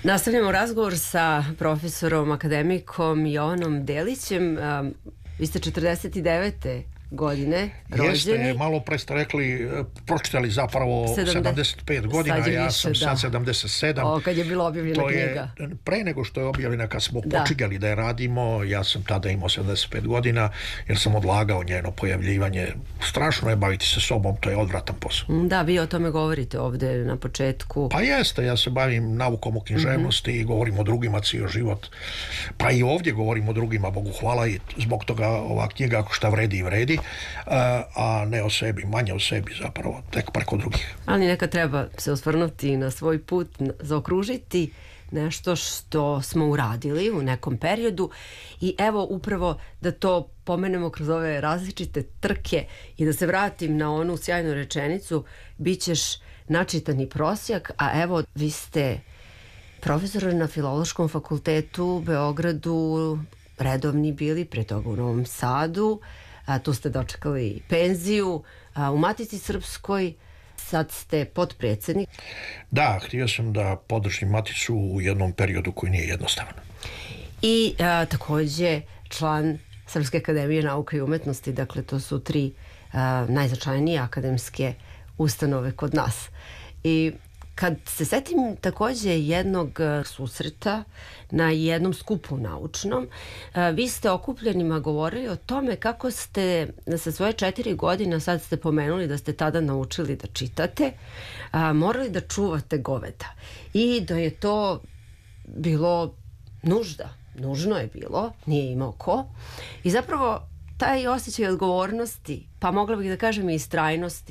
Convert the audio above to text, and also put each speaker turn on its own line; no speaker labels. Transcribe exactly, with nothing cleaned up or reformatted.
Nastavljamo razgovor sa profesorom akademikom Jovanom Delićem. Vi ste četrdeset devete godine rođeni.
Jeste, malo pre ste rekli, pročitali zapravo sedamdeset pet godina, a ja sam sad sedamdeset sedam.
O, kad je bila objavljena knjiga.
To je pre nego što je objavljena, kad smo počinjali da je radimo, ja sam tada imao sedamdeset pet godina, jer sam odlagao njeno pojavljivanje. Strašno je baviti se sobom, to je odvratan posao.
Da, vi o tome govorite ovde na početku.
Pa jeste, ja se bavim naukom o književnosti i govorim o drugima cijel život. Pa i ovdje govorim o drugima, Bogu hvala, i zbog toga ova knjiga šta vredi i vredi, a ne o sebi, manje o sebi zapravo, tek preko drugih.
Ali neka treba se osvrnuti na svoj put, zaokružiti nešto što smo uradili u nekom periodu i evo upravo da to pomenemo kroz ove različite trke i da se vratim na onu sjajnu rečenicu, bit ćeš načitani prosjak, a evo vi ste profesor na Filološkom fakultetu u Beogradu, redovni bili, pre toga u Novom Sadu, a tu ste dočekali penziju, a u Matici Srpskoj sad ste potpredsjednik.
Da, htio sam da podržim Maticu u jednom periodu koji nije jednostavan.
I a, takođe član Srpske akademije nauka i umetnosti, dakle to su tri a, najznačajnije akademske ustanove kod nas. I kad se setim takođe jednog susreta na jednom skupu naučnom, vi ste okupljenima govorili o tome kako ste sa svoje četiri godina, sad ste pomenuli da ste tada naučili da čitate, morali da čuvate goveda i da je to bilo nužda, nužno je bilo, nije imao ko i zapravo taj osjećaj odgovornosti, pa mogla bih da kažem i istrajnosti,